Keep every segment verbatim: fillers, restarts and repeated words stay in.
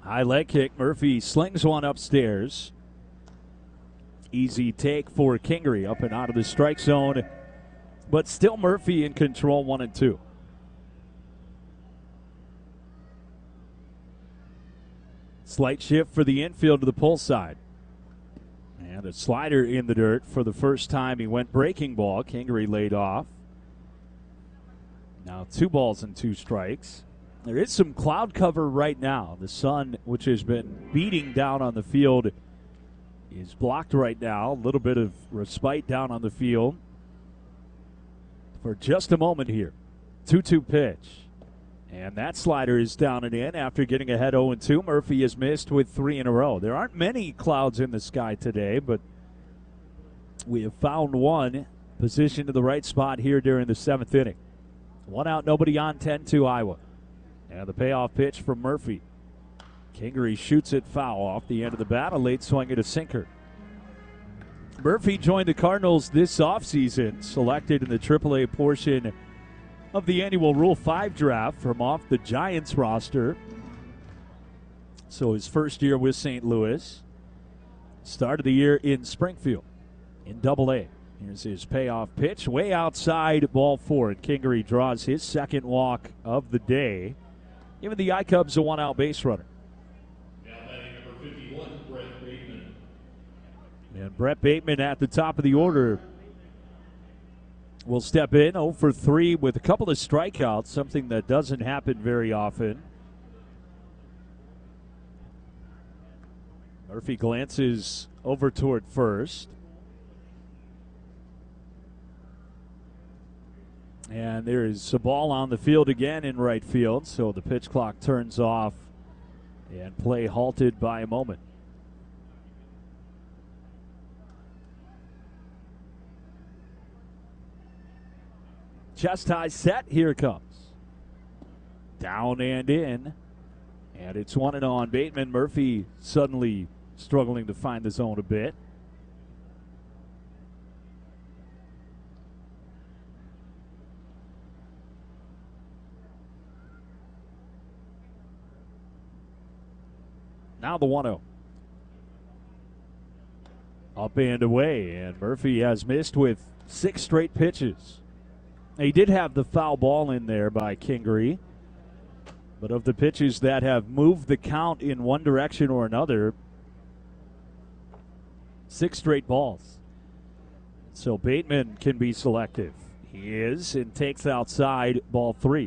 High leg kick. Murphy slings one upstairs. Easy take for Kingery up and out of the strike zone. But still Murphy in control, one and two. Slight shift for the infield to the pull side. And a slider in the dirt for the first time. He went breaking ball. Kingery laid off. Now two balls and two strikes. There is some cloud cover right now. The sun, which has been beating down on the field, is blocked right now. A little bit of respite down on the field for just a moment here. two two pitch. And that slider is down and in after getting ahead oh and two. Murphy has missed with three in a row. There aren't many clouds in the sky today, but we have found one positioned to the right spot here during the seventh inning. One out, nobody on, ten two Iowa. And the payoff pitch from Murphy. Kingery shoots it foul off the end of the bat. A late swing at a sinker. Murphy joined the Cardinals this offseason, selected in the triple A portion of the annual Rule five draft from off the Giants roster. So his first year with Saint Louis. Started the year in Springfield in double A. Here's his payoff pitch. Way outside, ball four. And Kingery draws his second walk of the day, giving the I-Cubs a one-out base runner. Now batting number fifty-one, Brett Bateman. And Brett Bateman at the top of the order will step in oh for three with a couple of strikeouts, something that doesn't happen very often. Murphy glances over toward first. And there is a ball on the field again in right field, so the pitch clock turns off and play halted by a moment. Chest high set, here it comes. Down and in, and it's one and on Bateman. Murphy suddenly struggling to find the zone a bit. Now the one oh. Up and away, and Murphy has missed with six straight pitches. He did have the foul ball in there by Kingery, but of the pitches that have moved the count in one direction or another, six straight balls. So Bateman can be selective. He is, and takes outside, ball three.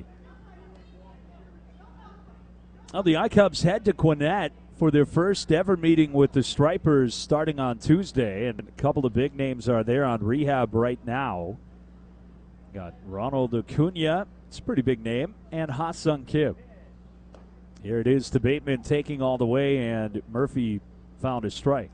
Well, the I-Cubs head to Gwinnett for their first ever meeting with the Stripers starting on Tuesday, and a couple of big names are there on rehab right now. Got Ronald Acuna, it's a pretty big name, and Ha-Sung Kim. Here it is to Bateman taking all the way, and Murphy found a strike.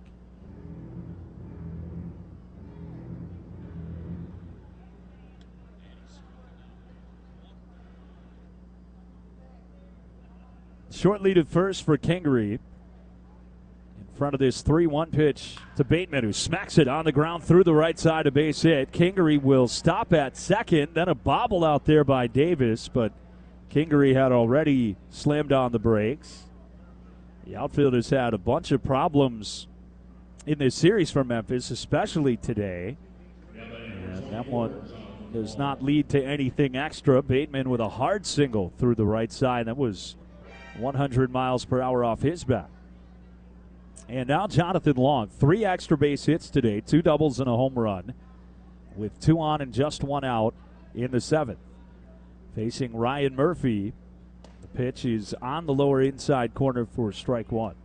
Short lead at first for Kingery. In front of this three one pitch to Bateman, who smacks it on the ground through the right side, a base hit. Kingery will stop at second, then a bobble out there by Davis, but Kingery had already slammed on the brakes. The outfield has had a bunch of problems in this series for Memphis, especially today. And that one does not lead to anything extra. Bateman with a hard single through the right side. That was one hundred miles per hour off his bat. And now Jonathan Long, three extra base hits today, two doubles and a home run, with two on and just one out in the seventh. Facing Ryan Murphy, the pitch is on the lower inside corner for strike one.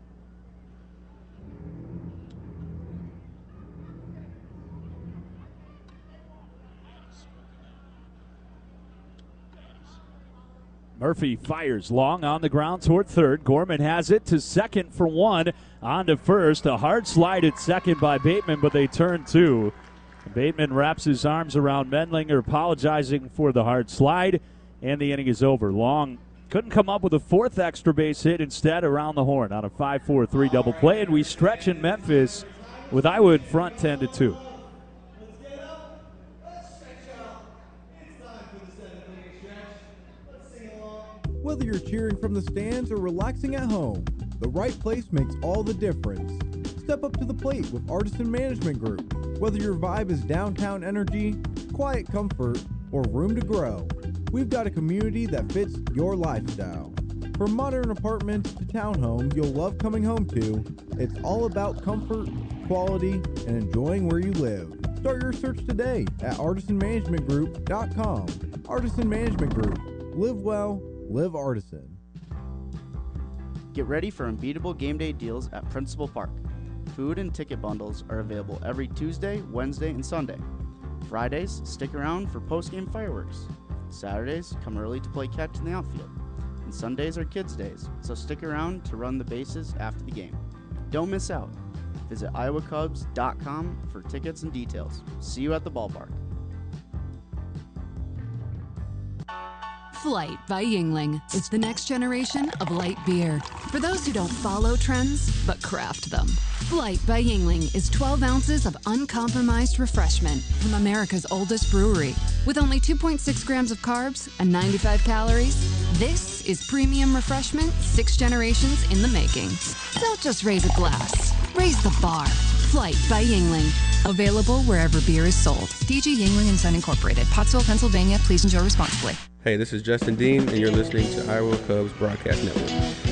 Murphy fires long on the ground toward third. Gorman has it to second for one. On to first. A hard slide at second by Bateman, but they turn two. Bateman wraps his arms around Mendlinger, apologizing for the hard slide, and the inning is over. Long couldn't come up with a fourth extra base hit, instead around the horn on a five four three double play, and we stretch in Memphis with Iowa in front ten to two. Whether you're cheering from the stands or relaxing at home, the right place makes all the difference. Step up to the plate with Artisan Management Group. Whether your vibe is downtown energy, quiet comfort, or room to grow, we've got a community that fits your lifestyle. From modern apartments to townhomes you'll love coming home to, it's all about comfort, quality, and enjoying where you live. Start your search today at artisan management group dot com. Artisan Management Group. Live well, live Artisan. Get ready for unbeatable game day deals at Principal Park. Food and ticket bundles are available every Tuesday, Wednesday, and Sunday. Fridays, stick around for post-game fireworks. Saturdays, come early to play catch in the outfield. And Sundays are kids' days, so stick around to run the bases after the game. Don't miss out. Visit iowa cubs dot com for tickets and details. See you at the ballpark. Flight by Yuengling is the next generation of light beer. For those who don't follow trends, but craft them. Flight by Yuengling is twelve ounces of uncompromised refreshment from America's oldest brewery. With only two point six grams of carbs and ninety-five calories, this is premium refreshment six generations in the making. Don't just raise a glass, raise the bar. Flight by Yuengling. Available wherever beer is sold. D G Yuengling and Son Incorporated, Pottsville, Pennsylvania. Please enjoy responsibly. Hey, this is Justin Dean, and you're listening to Iowa Cubs Broadcast Network.